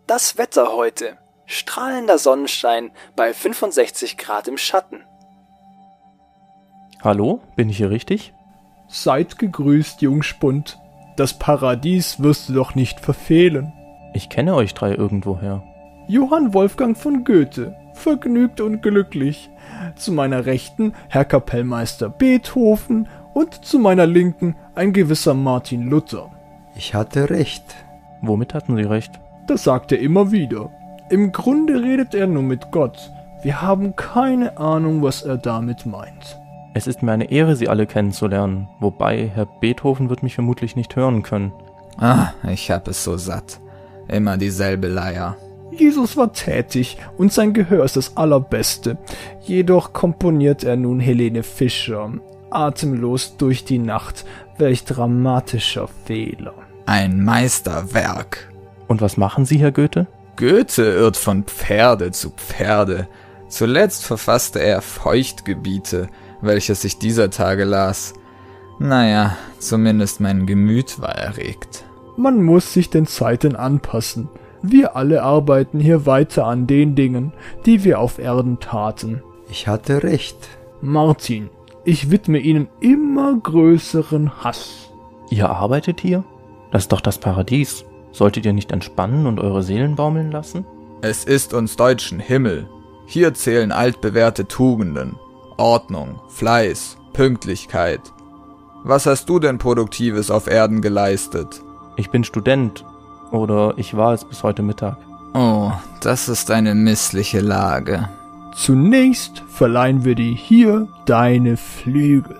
Das Wetter heute. Strahlender Sonnenschein bei 65 Grad im Schatten. Hallo, bin ich hier richtig? Seid gegrüßt, Jungspund. Das Paradies wirst du doch nicht verfehlen. Ich kenne euch drei irgendwoher. Johann Wolfgang von Goethe, vergnügt und glücklich. Zu meiner Rechten Herr Kapellmeister Beethoven und zu meiner Linken ein gewisser Martin Luther. Ich hatte recht. Womit hatten Sie recht? Das sagt er immer wieder. Im Grunde redet er nur mit Gott. Wir haben keine Ahnung, was er damit meint. Es ist mir eine Ehre, Sie alle kennenzulernen, wobei Herr Beethoven wird mich vermutlich nicht hören können. Ich hab es so satt. Immer dieselbe Leier. Jesus war tätig und sein Gehör ist das Allerbeste. Jedoch komponiert er nun Helene Fischer. Atemlos durch die Nacht. Welch dramatischer Fehler. Ein Meisterwerk. Und was machen Sie, Herr Goethe? Goethe irrt von Pferde zu Pferde. Zuletzt verfasste er Feuchtgebiete, welches ich dieser Tage las. Naja, zumindest mein Gemüt war erregt. Man muss sich den Zeiten anpassen. Wir alle arbeiten hier weiter an den Dingen, die wir auf Erden taten. Ich hatte recht. Martin, ich widme Ihnen immer größeren Hass. Ihr arbeitet hier? Das ist doch das Paradies. Solltet ihr nicht entspannen und eure Seelen baumeln lassen? Es ist uns Deutschen Himmel. Hier zählen altbewährte Tugenden. Ordnung, Fleiß, Pünktlichkeit. Was hast du denn Produktives auf Erden geleistet? Ich bin Student. Oder ich war es bis heute Mittag. Oh, das ist eine missliche Lage. Zunächst verleihen wir dir hier deine Flügel.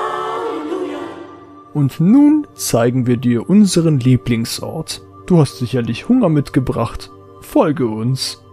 Und nun zeigen wir dir unseren Lieblingsort. Du hast sicherlich Hunger mitgebracht. Folge uns.